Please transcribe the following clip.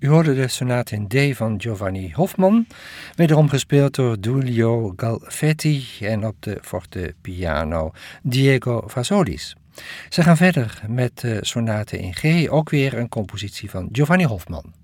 U hoorde de sonate in D van Giovanni Hoffman, wederom gespeeld door Giulio Galfetti en op de fortepiano Diego Vasolis. Ze gaan verder met de sonate in G, ook weer een compositie van Giovanni Hoffman.